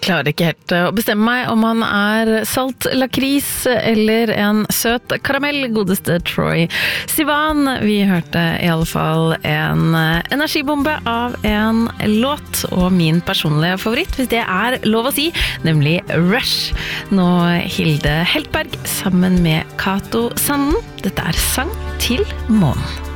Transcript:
klarer ikke helt å bestemme meg om han salt lakris eller en søt karamell, godeste Troye Sivan. Vi hørte i alle fall en energibombe av en låt, og min personlige favoritt, hvis det lov å si, nemlig Rush. Nå Hilde Heltberg sammen med Kato Sanden. Dette Sang til månen.